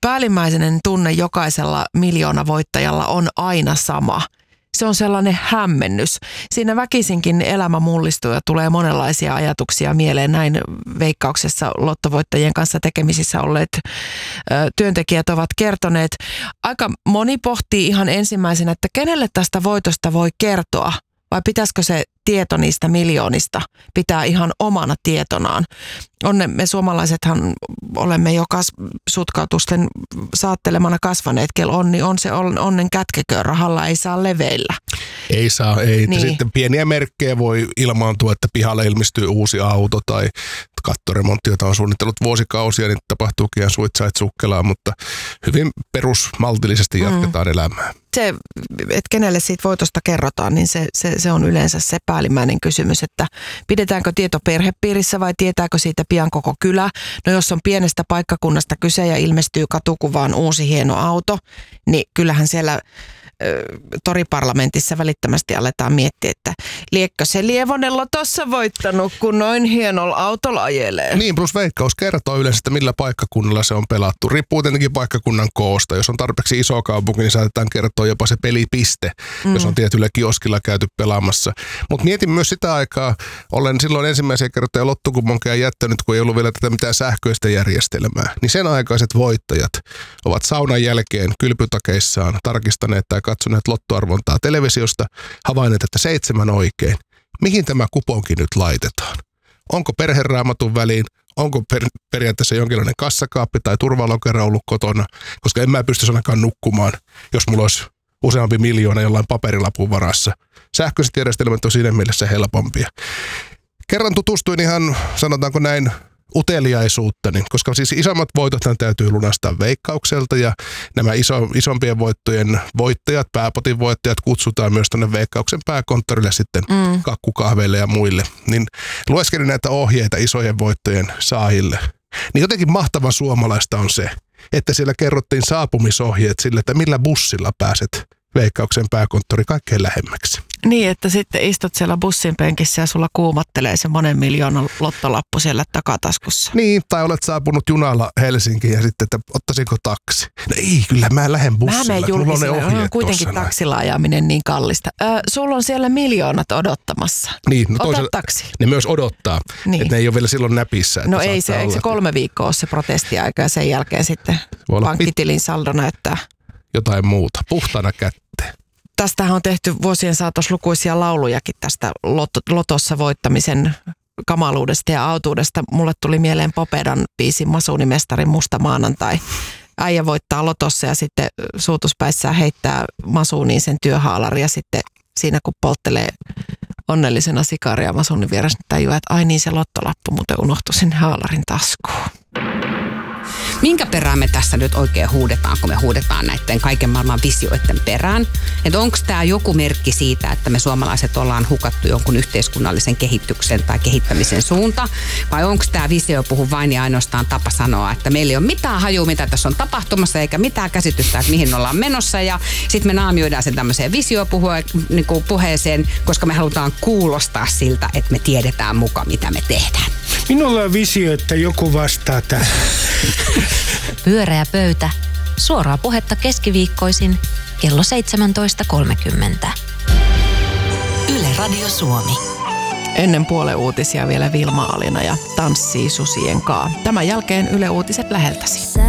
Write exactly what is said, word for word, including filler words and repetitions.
päällimmäinen tunne jokaisella miljoonavoittajalla on aina sama. Se on sellainen hämmennys. Siinä väkisinkin elämä mullistuu ja tulee monenlaisia ajatuksia mieleen. Näin Veikkauksessa lottovoittajien kanssa tekemisissä olleet ö, työntekijät ovat kertoneet. Aika moni pohtii ihan ensimmäisenä, että kenelle tästä voitosta voi kertoa vai pitäisikö se tieto niistä miljoonista pitää ihan omana tietonaan. Onne, me suomalaisethan olemme jo kas, sutkautusten saattelemana kasvaneet, kel onni on se onnen kätkeköön, rahalla ei saa leveillä. Ei saa, ei. Niin. Sitten pieniä merkkejä voi ilmaantua, että pihalle ilmestyy uusi auto tai kattoremontti, jota on suunnitellut vuosikausia, niin tapahtuukin ihan suitsait sukkelaan, mutta hyvin perusmaltillisesti jatketaan mm. elämää. Se, että kenelle siitä voitosta kerrotaan, niin se, se, se on yleensä se päällimmäinen kysymys, että pidetäänkö tieto perhepiirissä vai tietääkö siitä pian koko kylä. No jos on pienestä paikkakunnasta kyse ja ilmestyy katukuvaan uusi hieno auto, niin kyllähän siellä toriparlamentissa välittömästi aletaan miettiä, että liekkö se Lievonen lotossa voittanut, kun noin hienolla autolla ajelee. Niin, plus Veikkaus kertoo yleensä, että millä paikkakunnalla se on pelattu. Riippuu tietenkin paikkakunnan koosta. Jos on tarpeeksi iso kaupunki, niin saatetaan kertoa jopa se pelipiste, mm. jos on tietyllä kioskilla käyty pelaamassa. Mutta mietin myös sitä aikaa, olen silloin ensimmäisiä kertoja lottokuponkeja jättänyt, kun ei ollut vielä tätä mitään sähköistä järjestelmää. Niin sen aikaiset voittajat ovat saunan jälkeen kylpytakeissaan tarkistaneet tai katsoneet lottoarvontaa televisiosta, havainneet, että seitsemän oikein. Mihin tämä kuponki nyt laitetaan? Onko perheraamatun väliin? Onko per, periaatteessa jonkinlainen kassakaappi tai turvalokero ollut kotona? Koska en mä pystyisi ainakaan nukkumaan, jos mulla olisi useampi miljoona jollain paperilapun varassa. Sähköiset järjestelmät on siinä mielessä helpompia. Kerran tutustuin ihan, sanotaanko näin, uteliaisuuttani, koska siis isommat voitothan täytyy lunastaa Veikkaukselta ja nämä iso, isompien voittojen voittajat, pääpotin voittajat kutsutaan myös tuonne Veikkauksen pääkonttorille sitten mm. kakkukahveille ja muille. Niin lueskelin näitä ohjeita isojen voittojen saajille. Niin jotenkin mahtavan suomalaista on se, että siellä kerrottiin saapumisohjeet sille, että millä bussilla pääset Veikkauksen pääkonttori kaikkein lähemmäksi. Niin, että sitten istut siellä bussin penkissä ja sulla kuumattelee se monen miljoonan lottolappu siellä takataskussa. Niin, tai olet saapunut junalla Helsinkiin ja sitten, että ottaisinko taksi? No ei, kyllä mä lähden bussilla. Mä menen julkiselle, on, on kuitenkin taksilla ajaminen niin kallista. Ö, sulla on siellä miljoonat odottamassa. Niin, no ota taksi. Ne myös odottaa, niin. Että ne ei ole vielä silloin näpissä. No ei se, eikö se kolme viikkoa ole se protestiaika ja sen jälkeen sitten pankkitilin saldo näyttää jotain muuta, puhtaana kätteen. Tästähän on tehty vuosien saatossa lukuisia laulujakin tästä lot- lotossa voittamisen kamaluudesta ja autuudesta. Mulle tuli mieleen Popedan biisin Masuunimestarin Musta maanantai. Äijä voittaa lotossa ja sitten suutuspäissään heittää masuuniin sen työhaalari ja sitten siinä kun polttelee onnellisena sikaria masuunin vieressä, tajuaa, että ai niin se lottolappu muuten unohtui sinne haalarin taskuun. Minkä perään me tässä nyt oikein huudetaan, kun me huudetaan näiden kaiken maailman visioiden perään? Että onko tämä joku merkki siitä, että me suomalaiset ollaan hukattu jonkun yhteiskunnallisen kehityksen tai kehittämisen suunta? Vai onko tämä visio puhu vain ja ainoastaan tapa sanoa, että meillä ei ole mitään hajua, mitä tässä on tapahtumassa, eikä mitään käsitystä, että mihin ollaan menossa. Ja sitten me naamioidaan sen tämmöiseen visiopuheeseen, koska me halutaan kuulostaa siltä, että me tiedetään muka, mitä me tehdään. Minulla on visio, että joku vastaa tähän. Pyöreä pöytä. Suoraa puhetta keskiviikkoisin kello seitsemäntoista kolmekymmentä. Yle Radio Suomi. Ennen puolen uutisia vielä Vilma Alina ja Tanssii susien kaa. Tämän jälkeen Yle Uutiset läheltäsi.